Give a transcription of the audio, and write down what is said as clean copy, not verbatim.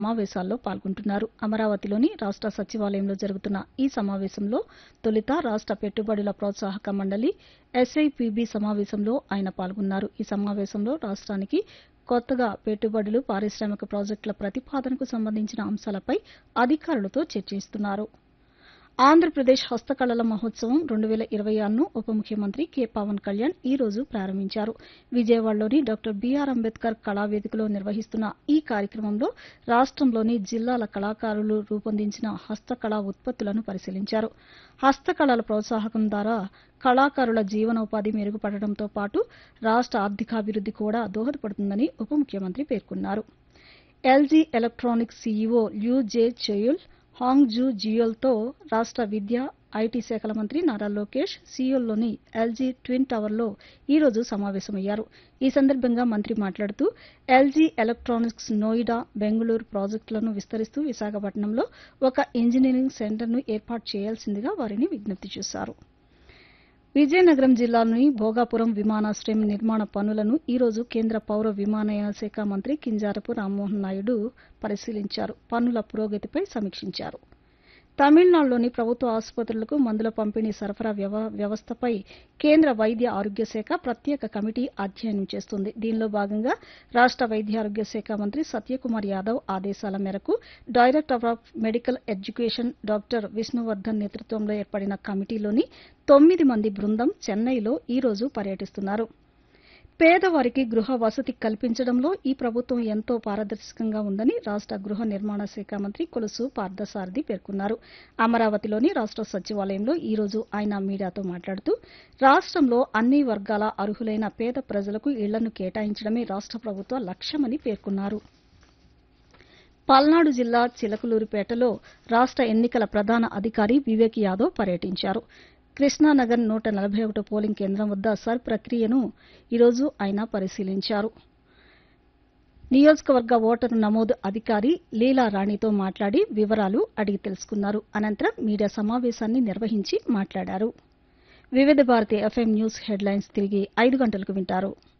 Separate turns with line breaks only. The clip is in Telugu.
సమావేశాల్లో పాల్గొంటున్నారు. అమరావతిలోని రాష్ట సచివాలయంలో జరుగుతున్న ఈ సమావేశంలో తొలుత రాష్ట పెట్టుబడుల ప్రోత్సాహక మండలి ఎస్ఐపిబి సమావేశంలో ఆయన పాల్గొన్నారు. ఈ సమావేశంలో రాష్ట్రానికి కొత్తగా పెట్టుబడులు, పారిశ్రామిక ప్రాజెక్టుల ప్రతిపాదనకు సంబంధించిన అంశాలపై అధికారులతో చర్చిస్తున్నారు. ఆంధ్రప్రదేశ్ హస్తకళల మహోత్సవం 2026ను ఉప ముఖ్యమంత్రి కె పవన్ కళ్యాణ్ ఈ రోజు ప్రారంభించారు. విజయవాడలోని డాక్టర్ బీఆర్ అంబేద్కర్ కళావేదికలో నిర్వహిస్తున్న ఈ కార్యక్రమంలో రాష్టంలోని జిల్లాల కళాకారులు రూపొందించిన హస్తకళా ఉత్పత్తులను పరిశీలించారు. హస్తకళల ప్రోత్సాహకం ద్వారా కళాకారుల జీవనోపాధి మెరుగుపడడంతో పాటు రాష్ట ఆర్థికాభివృద్ది కూడా దోహదపడుతుందని ఉప ముఖ్యమంత్రి పేర్కొన్నారు. ఎల్జీ ఎలక్ట్రానిక్స్ సీఈఓ ల్యూ జే చెయుల్ హాంగ్జూ జియోల్తో రాష్ట విద్యా, ఐటీ శాఖల మంత్రి నారా లోకేష్ సియోల్లోని ఎల్జీ ట్విన్ టవర్లో ఈ రోజు సమావేశమయ్యారు. ఈ సందర్భంగా మంత్రి మాట్లాడుతూ ఎల్జీ ఎలక్ట్రానిక్స్ నోయిడా, బెంగళూరు ప్రాజెక్టులను విస్తరిస్తూ విశాఖపట్నంలో ఒక ఇంజనీరింగ్ సెంటర్ను ఏర్పాటు చేయాల్సిందిగా వారిని విజ్ఞప్తి చేశారు. విజయనగరం జిల్లాలోని భోగాపురం విమానాశ్రయం నిర్మాణ పనులను ఈ రోజు కేంద్ర పౌర విమానయాన శాఖ మంత్రి కింజారపు రామ్మోహన్ నాయుడు పరిశీలించారు. పనుల పురోగతిపై సమీక్షించారు. తమిళనాడులోని ప్రభుత్వ ఆసుపత్రులకు మందుల పంపిణీ సరఫరా వ్యవస్థపై కేంద్ర వైద్య ఆరోగ్య శాఖ ప్రత్యేక కమిటీ అధ్యయనం చేస్తుంది. దీనిలో భాగంగా రాష్ట వైద్య ఆరోగ్య శాఖ మంత్రి సత్యకుమార్ యాదవ్ ఆదేశాల మేరకు director of medical education doctor Vishnuvardhan నేతృత్వంలో ఏర్పడిన కమిటీలోని 9 మంది బృందం చెన్నైలో ఈ రోజు పర్యటిస్తున్నారు. పేదవారికి గృహ వసతి కల్పించడంలో ఈ ప్రభుత్వం ఎంతో పారదర్శకంగా ఉందని రాష్ట గృహ నిర్మాణ శాఖ మంత్రి కొలుసు పార్థసారథి పేర్కొన్నారు. అమరావతిలోని రాష్ట సచివాలయంలో ఈ రోజు ఆయన మీడియాతో మాట్లాడుతూ రాష్టంలో అన్ని వర్గాల అర్హులైన పేద ప్రజలకు ఇళ్లను కేటాయించడమే రాష్ట ప్రభుత్వ లక్ష్యమని పేర్కొన్నారు. పల్నాడు జిల్లా చిలకలూరిపేటలో రాష్ట ఎన్నికల ప్రధాన అధికారి వివేక్ యాదవ్ పర్యటించారు. కృష్ణానగర్ 141 పోలింగ్ కేంద్రం వద్ద సర్ ప్రక్రియను ఈరోజు ఆయన పరిశీలించారు. నియోజకవర్గ ఓటరు నమోదు అధికారి లీలా రాణితో మాట్లాడి వివరాలు అడిగి తెలుసుకున్నారు. అనంతరం మీడియా సమావేశాన్ని నిర్వహించి మాట్లాడారు. వివిధ భారతి ఎఫ్ఎం న్యూస్ హెడ్లైన్స్ తిరిగి 5 గంటలకు వింటారు.